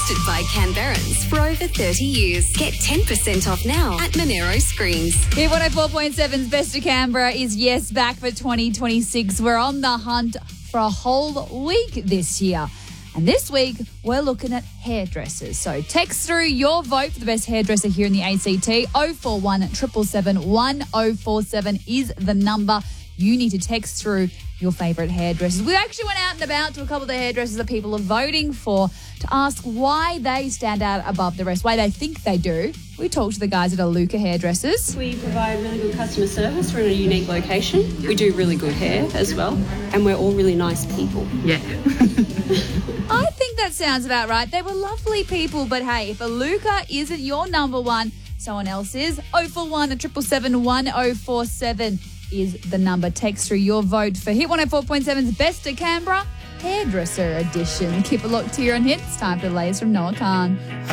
Trusted by Canberrans for over 30 years. Get 10% off now at Monero Screens. Hit 104.7's Best of Canberra is yes back for 2026. We're on the hunt for a whole week this year. And this week, we're looking at hairdressers. So text through your vote for the best hairdresser here in the ACT. 041 777 1047 is the number. You need to text through your favourite hairdressers. We actually went out and about to a couple of the hairdressers that people are voting for to ask why they stand out above the rest, why they think they do. We talked to the guys at Aluka Hairdressers. We provide really good customer service. We're in a unique location. We do really good hair as well. And we're all really nice people. Yeah. I think that sounds about right. They were lovely people, but hey, if Aluka isn't your number one, someone else is. 041 777 1047 is the number. Text through your vote for Hit 104.7's Best of Canberra Hairdresser Edition. Keep it locked here on Hit. It's time for the latest from Noah Khan.